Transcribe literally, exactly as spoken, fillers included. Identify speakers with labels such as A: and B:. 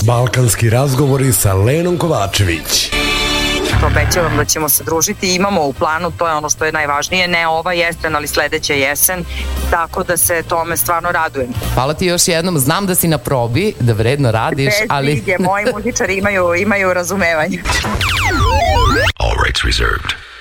A: Balkanski razgovori sa Lenom Kovačević.
B: Obećavam da ćemo se družiti, imamo u planu, to je ono što je najvažnije, ne ova jesen, ali sledeća jesen, tako da se tome stvarno radujem.
C: Hvala ti još jednom, znam da si na probi, da vredno radiš,
B: bez
C: ali...
B: brige, moji muzičari imaju, imaju razumevanje.
D: All rights reserved.